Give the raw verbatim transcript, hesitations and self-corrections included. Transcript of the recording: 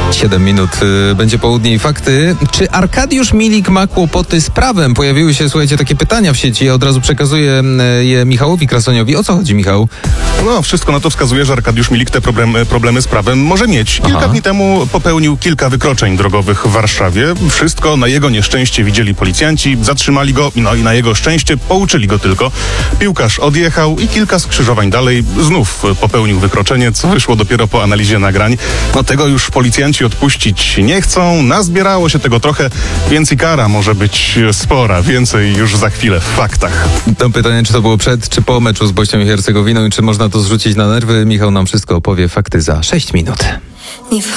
siedem minut y, będzie południe i fakty. Czy Arkadiusz Milik ma kłopoty z prawem? Pojawiły się, słuchajcie, takie pytania w sieci. Ja od razu przekazuję y, je Michałowi Krasoniowi. O co chodzi, Michał? No, wszystko na to wskazuje, że Arkadiusz Milik te problemy, problemy z prawem może mieć. Kilka Aha. dni temu popełnił kilka wykroczeń drogowych w Warszawie. Wszystko na jego nieszczęście widzieli policjanci, zatrzymali go, no i na jego szczęście pouczyli go tylko. Piłkarz odjechał i kilka skrzyżowań dalej znów popełnił wykroczenie, co wyszło dopiero po analizie nagrań. No tego już policjanci odpuścić nie chcą. Nazbierało się tego trochę, więc i kara może być spora. Więcej już za chwilę w faktach. To pytanie, czy to było przed, czy po meczu z Bośnią i Hercegowiną i czy można to zrzucić na nerwy? Michał nam wszystko opowie. Fakty za sześć minut.